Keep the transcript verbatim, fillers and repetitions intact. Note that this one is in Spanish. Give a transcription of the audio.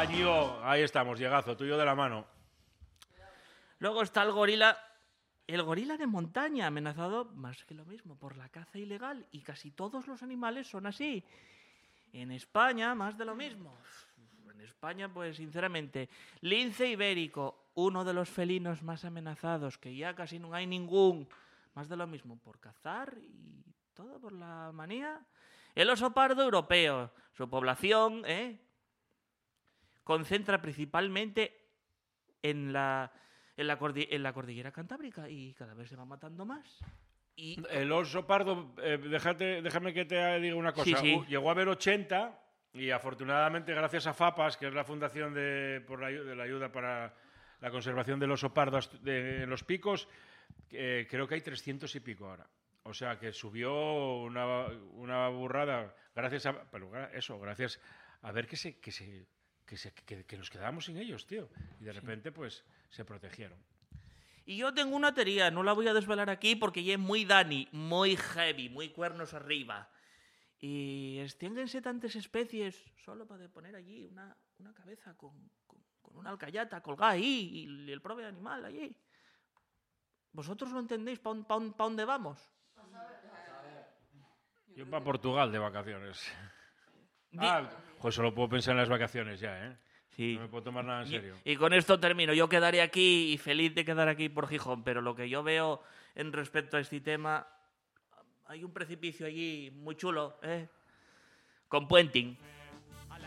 coño! Ahí estamos, llegazo, tuyo de la mano. Luego está el gorila, el gorila de montaña, amenazado más que lo mismo por la caza ilegal, y casi todos los animales son así. En España, más de lo mismo. En España, pues sinceramente, lince ibérico, uno de los felinos más amenazados, que ya casi no hay ningún. Más de lo mismo, por cazar y todo por la manía. El oso pardo europeo, su población, ¿eh? concentra principalmente en la, en, la cordi- en la cordillera cantábrica y cada vez se va matando más. Y... El oso pardo, eh, déjate, déjame que te diga una cosa. Sí, sí. Uh, llegó a haber ochenta y afortunadamente gracias a FAPAS, que es la Fundación de, por la, de la Ayuda para la Conservación del Oso Pardo de, en los Picos, eh, creo que hay trescientos y pico ahora. O sea que subió una, una burrada gracias a... Pero eso, gracias a ver que se... Que se Que, se, que, que nos quedábamos sin ellos, tío. Y de repente, pues, se protegieron. Y yo tengo una teoría, no la voy a desvelar aquí porque ya es muy Dani, muy heavy, muy cuernos arriba. Y extiéndense tantas especies solo para poner allí una, una cabeza con, con, con una alcayata colgada ahí y el propio animal allí. ¿Vosotros no entendéis para pa, pa dónde vamos? Yo para Portugal de vacaciones. Di Ah, pues solo puedo pensar en las vacaciones ya, ¿eh? Sí. No me puedo tomar nada en serio. Y, y con esto termino. Yo quedaré aquí y feliz de quedar aquí por Gijón, pero lo que yo veo en respecto a este tema, hay un precipicio allí muy chulo, ¿eh? Con puenting.